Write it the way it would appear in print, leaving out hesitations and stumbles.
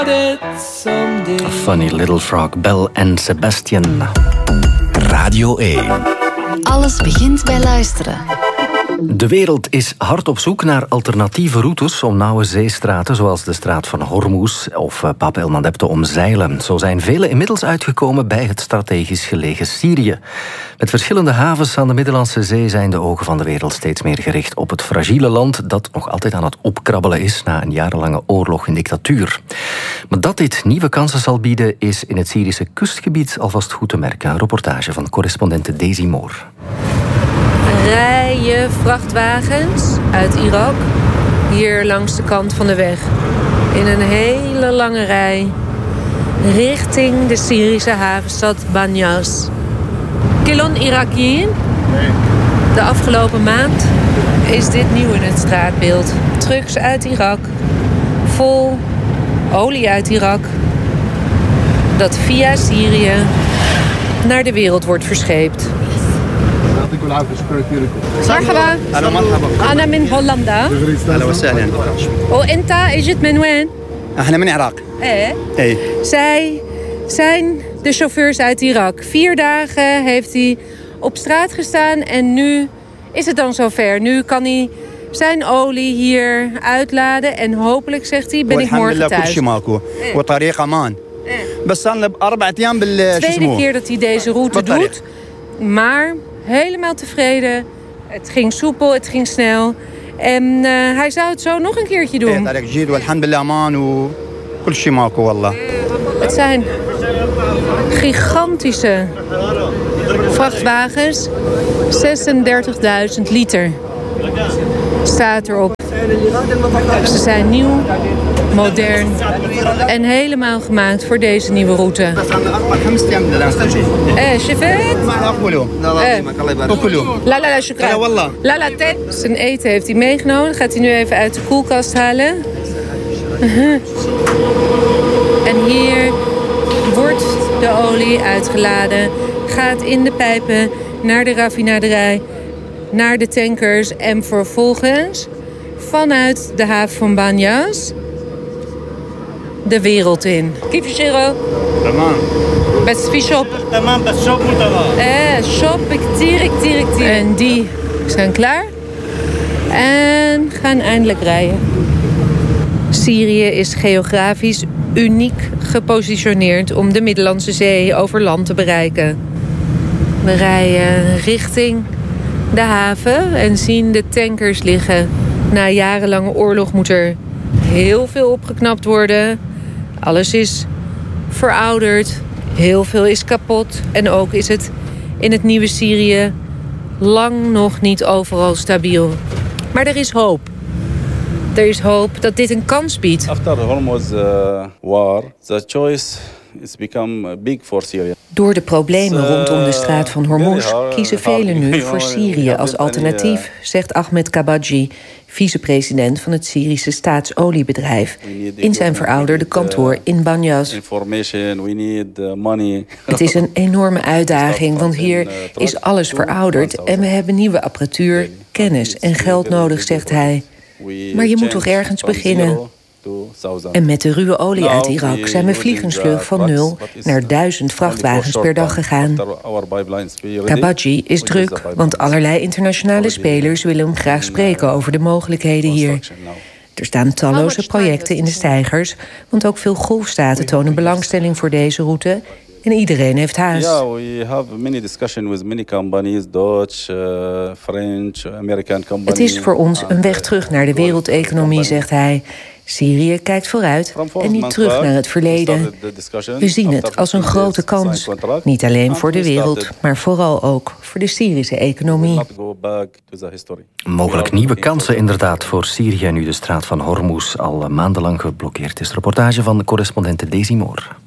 Funny Little Frog, Belle en Sebastian. Radio 1. Alles begint bij luisteren. De wereld is hard op zoek naar alternatieve routes om nauwe zeestraten zoals de straat van Hormuz of Bab el-Mandeb te omzeilen. Zo zijn velen inmiddels uitgekomen bij het strategisch gelegen Syrië. Met verschillende havens aan de Middellandse Zee zijn de ogen van de wereld steeds meer gericht op het fragiele land dat nog altijd aan het opkrabbelen is na een jarenlange oorlog en dictatuur. Maar dat dit nieuwe kansen zal bieden is in het Syrische kustgebied alvast goed te merken. Een reportage van correspondente Daisy Moore. Rijen vrachtwagens uit Irak hier langs de kant van de weg. In een hele lange rij richting de Syrische havenstad Banyas. Kilon Irakiyin. De afgelopen maand is dit nieuw in het straatbeeld. Trucks uit Irak, vol olie uit Irak, dat via Syrië naar de wereld wordt verscheept. مرحبا أنا من هولندا أهلا وسهلا وأنت إجيت من وين؟ احنا من العراق. Zij zijn de chauffeurs uit Irak. 4 dagen heeft hij op straat gestaan en nu is het dan zover. Nu kan hij zijn olie hier uitladen en hopelijk, zegt hij, ben ik morgen thuis. Tweede keer dat hij deze route doet, maar helemaal tevreden. Het ging soepel, het ging snel. En hij zou het zo nog een keertje doen. Het zijn gigantische vrachtwagens. 36.000 liter staat erop. Ze zijn nieuw, modern en helemaal gemaakt voor deze nieuwe route. Zijn eten heeft hij meegenomen. Gaat hij nu even uit de koelkast halen. En hier wordt de olie uitgeladen. Gaat in de pijpen naar de raffinaderij, naar de tankers en vervolgens vanuit de haven van Banyas de wereld in. Kif shiro. Tamam. Bes fi shop. Tamam, bes shop mutawa. Shop كتير. En die zijn klaar en gaan eindelijk rijden. Syrië is geografisch uniek gepositioneerd om de Middellandse Zee over land te bereiken. We rijden richting de haven en zien de tankers liggen. Na jarenlange oorlog moet er heel veel opgeknapt worden. Alles is verouderd. Heel veel is kapot. En ook is het in het nieuwe Syrië lang nog niet overal stabiel. Maar er is hoop. Er is hoop dat dit een kans biedt. After the Hormuz war, the choice is become big for Syria. Door de problemen rondom de straat van Hormuz kiezen velen nu voor Syrië als alternatief, zegt Ahmed Kabaji, vicepresident van het Syrische staatsoliebedrijf, in zijn verouderde kantoor in Banyas. Het is een enorme uitdaging, want hier is alles verouderd en we hebben nieuwe apparatuur, kennis en geld nodig, zegt hij. Maar je moet toch ergens beginnen? En met de ruwe olie uit Irak zijn we vliegensvlug van 0 naar 1000 vrachtwagens per dag gegaan. Kabaji is druk, want allerlei internationale spelers willen hem graag spreken over de mogelijkheden hier. Er staan talloze projecten in de steigers, want ook veel golfstaten tonen belangstelling voor deze route. En iedereen heeft haast. Yeah, we have many discussions with many companies, Dutch, French, American companies. Het is voor ons een weg terug naar de wereldeconomie, zegt hij. Syrië kijkt vooruit en niet terug naar het verleden. We zien het als een grote kans. Niet alleen voor de wereld, maar vooral ook voor de Syrische economie. Mogelijk nieuwe kansen inderdaad voor Syrië nu de straat van Hormuz al maandenlang geblokkeerd is. Reportage van correspondente Daisy Moore.